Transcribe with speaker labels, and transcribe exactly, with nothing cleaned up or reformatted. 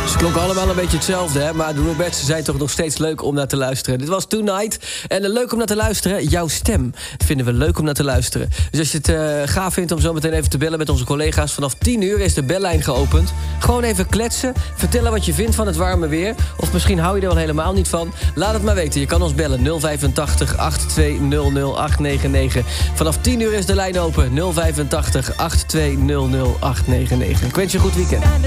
Speaker 1: Ze klonken allemaal een beetje hetzelfde, hè? Maar de Robettes zijn toch nog steeds leuk om naar te luisteren. Dit was Tonight. En uh, leuk om naar te luisteren. Jouw stem vinden we leuk om naar te luisteren. Dus als je het uh, gaaf vindt om zo meteen even te bellen met onze collega's... vanaf tien uur is de bellijn geopend. Gewoon even kletsen. Vertellen wat je vindt van het warme weer. Of misschien hou je er wel helemaal niet van. Laat het maar weten. Je kan ons bellen. nul vijfentachtig, acht twee nul nul, acht negen negen. Vanaf tien uur is de lijn open. nul vijfentachtig, acht twee nul nul, acht negen negen. Ik wens je een goed weekend.